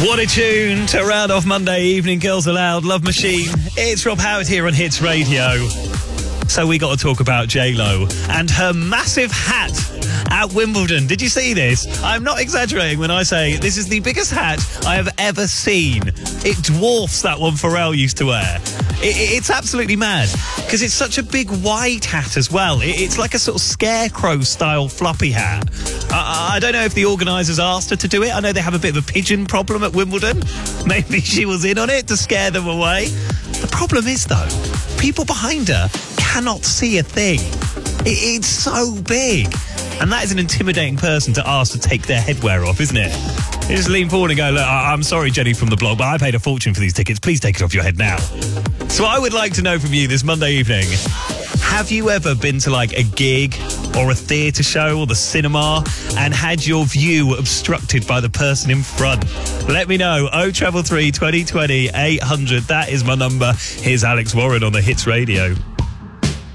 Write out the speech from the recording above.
What a tune to round off Monday evening, Girls Aloud, Love Machine. It's Rob Howard here on Hits Radio. So we got to talk about J-Lo and her massive hat at Wimbledon. Did you see this? I'm not exaggerating when I say this is the biggest hat I have ever seen. It dwarfs that one Pharrell used to wear. It's absolutely mad because it's such a big wide hat as well. It's like a sort of scarecrow-style floppy hat. I don't know if the organisers asked her to do it. I know they have a bit of a pigeon problem at Wimbledon. Maybe she was in on it to scare them away. The problem is, though, people behind her cannot see a thing. It's so big. And that is an intimidating person to ask to take their headwear off, isn't it? You just lean forward and go, look, I'm sorry, Jenny from the blog, but I paid a fortune for these tickets. Please take it off your head now. So I would like to know from you this Monday evening, have you ever been to like a gig or a theatre show or the cinema and had your view obstructed by the person in front? Let me know. 033 2020 800. That is my number. Here's Alex Warren on the Hits Radio.